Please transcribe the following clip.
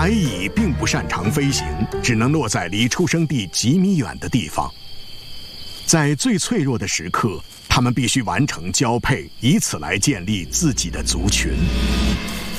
矮蚁并不擅长飞行，只能落在离出生地几米远的地方。在最脆弱的时刻，它们必须完成交配，以此来建立自己的族群。